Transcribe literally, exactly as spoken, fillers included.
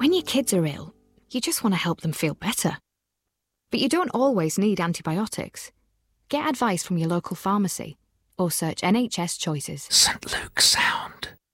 When your kids are ill, you just want to help them feel better. But you don't always need antibiotics. Get advice from your local pharmacy or search N H S Choices. St Luke's Sound.